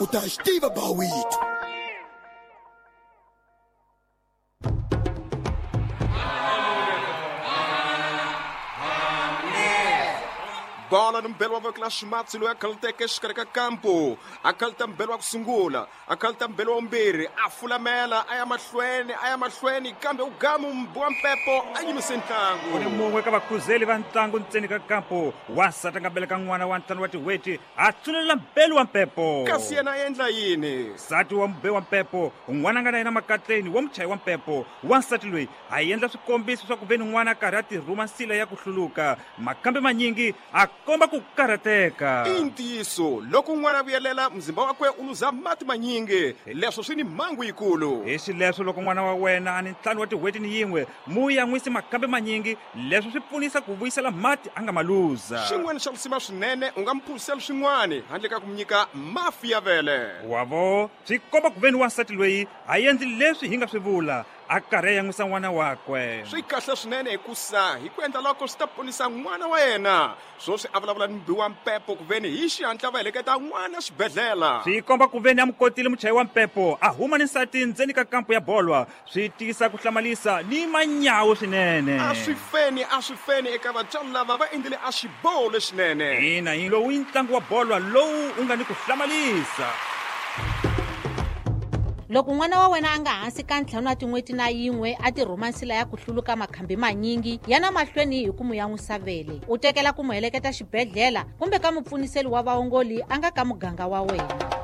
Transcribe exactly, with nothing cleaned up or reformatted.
ta xi tiva bawito. Bola no mbelo wa kla Schmatsi lo akalteke xikarhi ka kampo akalta mbelo wa ku sungula akalta mbelo wa mbirhi a fulamela aya mahlweni aya mahlweni kambe u gamu mbowa mpepo a yimise ntlangu ku ni mun'we ka vakhuzeli va ntlangu ntseni ka kampo wansati a nga beleka n'wana wa ntlhanu wa tiweti a tsulelela mbelo wa mpepo kasi yena a endla yini nsati wa mbe wa mpepo n'wana a nga na yena makatleni wa muchayi wa mpepo wansati loyi a endla swikombiso swa ku veni n'wana a karhi a tirhuma nsila ya ku hluluka makambe manyingi a komba ku karhateka i ntiyiso loko n'wana a vuyelela mzimba wakwe u luza mati manyingi leswo swi ni mhangu yikulu hi xileswo loko n'wana wa wena a ni ntlhanu wa tiweti ni yin'we mu ya n'wisi makambe manyingi leswo swi pfunisa ku vuyisela mati a nga ma luza xin'wana xa lusima swinene u nga mi phulisela swin'wana handle ka ku mi nyika mafi ya vele wavo swi komba ku veni wansati loyi a endli leswi hi nga swi vula a karhi a yan'wisa n'wana wakwe swi kahle swinene hikusa hi ku endla loko swi ta ponisa n'wana wa yena swo swi a vulavula ni mbi wa mpepo ku veni hi xihatla va heleketa n'wana xibedhlela swi komba ku veni a mi kotile muchayi wa mpepo a huma ni nsati ndzeni ka kampo ya bolwa swi tisa ku hlamalisa ni manyawu swinene a swi feni a swi feni eka vatswari lava va endlile a xiboho lexinene ina hi lowu i ntlangu wa bolwa lowu u nga ni ku hlamalisa loko n'wana wa wena a nga hansi ka ntlhanu wa tin'weti na yin'we a tirhuma nsila ya ku hluluka makhambi manyingi yana mahlweni hi ku mu yan'wisa vele u tekela ku mu heleketa xibedhlela kumbe ka mupfuniseli wa vaongoli a nga ka muganga wa wena.